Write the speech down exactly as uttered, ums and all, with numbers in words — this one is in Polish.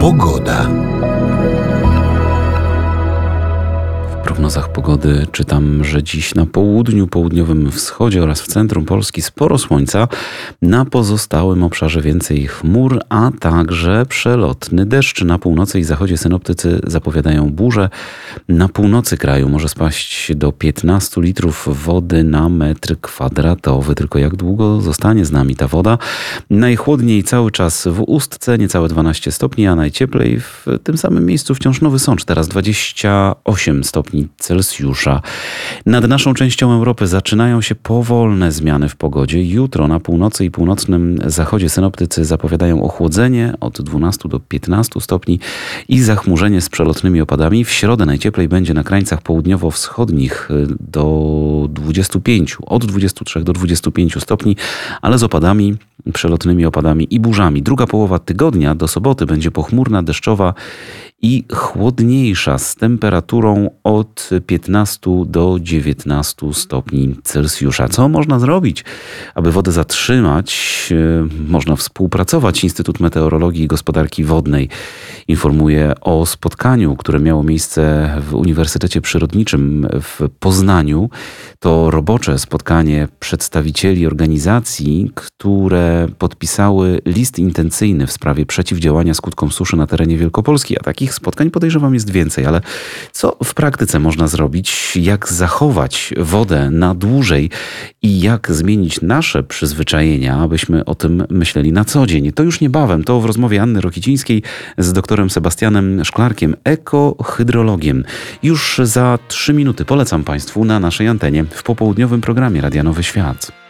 Pogoda. W prognozach pogody czytam, że dziś na południu, południowym wschodzie oraz w centrum Polski sporo słońca, na pozostałym obszarze więcej chmur, a także przelotny deszcz. Na północy i zachodzie synoptycy zapowiadają burzę. Na północy kraju może spaść do piętnastu litrów wody na metr kwadratowy. Tylko jak długo zostanie z nami ta woda? Najchłodniej cały czas w Ustce, niecałe dwanaście stopni, a najcieplej w tym samym miejscu wciąż Nowy Sącz, teraz dwadzieścia osiem stopni Celsjusza. Nad naszą częścią Europy zaczynają się powolne zmiany w pogodzie. Jutro na północy i północnym zachodzie synoptycy zapowiadają ochłodzenie od dwunastu do piętnastu stopni i zachmurzenie z przelotnymi opadami. W środę najcieplej będzie na krańcach południowo-wschodnich do dwudziestu pięciu, od dwudziestu trzech do dwudziestu pięciu stopni, ale z opadami, przelotnymi opadami i burzami. Druga połowa tygodnia do soboty będzie pochmurna, deszczowa i chłodniejsza, z temperaturą od piętnastu do dziewiętnastu stopni Celsjusza. Co można zrobić, aby wodę zatrzymać? Można współpracować. Instytut Meteorologii i Gospodarki Wodnej informuje o spotkaniu, które miało miejsce w Uniwersytecie Przyrodniczym w Poznaniu. To robocze spotkanie przedstawicieli organizacji, które podpisały list intencyjny w sprawie przeciwdziałania skutkom suszy na terenie Wielkopolski, a takich spotkań podejrzewam jest więcej, ale co w praktyce można zrobić? Jak zachować wodę na dłużej i jak zmienić nasze przyzwyczajenia, abyśmy o tym myśleli na co dzień? To już niebawem, to w rozmowie Anny Rokicińskiej z doktorem Sebastianem Szklarkiem, ekohydrologiem. Już za trzy minuty polecam Państwu na naszej antenie w popołudniowym programie Radia Nowy Świat.